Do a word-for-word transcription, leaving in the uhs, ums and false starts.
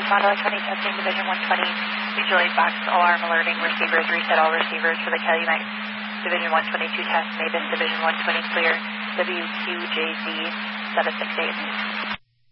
Model twenty testing, Division one twenty. Visually box alarm alerting receivers. Reset all receivers for the Calumet. Division one twenty-two test, Mavis, Division one twenty clear. W Q J Z seven six eight.